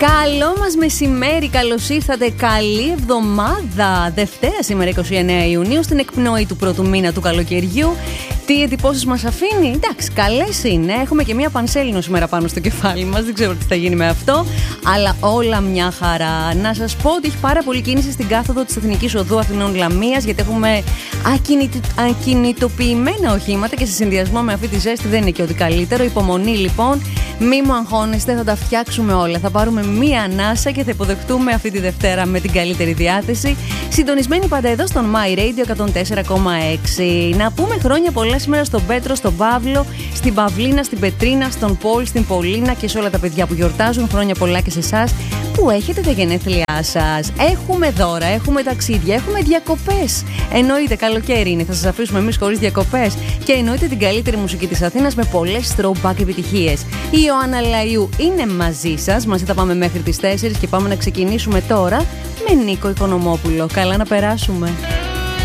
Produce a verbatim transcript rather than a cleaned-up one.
Καλό μας μεσημέρι, καλώς ήρθατε, καλή εβδομάδα. Δευτέρα σήμερα είκοσι εννέα Ιουνίου, στην εκπνοή του πρώτου μήνα του καλοκαιριού. Τι εντυπώσεις μας αφήνει? Εντάξει, καλές είναι. Έχουμε και μία πανσέλινο σήμερα πάνω στο κεφάλι μας. Δεν ξέρω τι θα γίνει με αυτό. Αλλά όλα μια χαρά. Να σας πω ότι έχει πάρα πολύ κίνηση στην κάθοδο της Εθνικής Οδού Αθηνών Λαμίας, γιατί έχουμε ακινητο... ακινητοποιημένα οχήματα και σε συνδυασμό με αυτή τη ζέστη δεν είναι και ότι καλύτερο. Υπομονή λοιπόν. Μη μου αγχώνεστε, θα τα φτιάξουμε όλα. Θα πάρουμε μία ανάσα και θα υποδεχτούμε αυτή τη Δευτέρα με την καλύτερη διάθεση. Συντονισμένοι πάντα εδώ στον My Radio εκατόν τέσσερα κόμμα έξι. Να πούμε χρόνια πολλά σήμερα στον Πέτρο, στον Παύλο, στην Παυλίνα, στην Πετρίνα, στον Πολ, στην Πολίνα και σε όλα τα παιδιά που γιορτάζουν. Χρόνια πολλά και σε εσάς που έχετε τα γενέθλιά σας. Έχουμε δώρα, έχουμε ταξίδια, έχουμε διακοπές. Εννοείται, καλοκαίρι είναι, θα σας αφήσουμε εμείς χωρίς διακοπές. Και εννοείται την καλύτερη μουσική της Αθήνας με πολλές throwback επιτυχίες. Η Ιωάννα Λαϊού είναι μαζί σας. Μαζί θα πάμε μέχρι τις τέσσερις και πάμε να ξεκινήσουμε τώρα με Νίκο Οικονομόπουλο. Καλά να περάσουμε.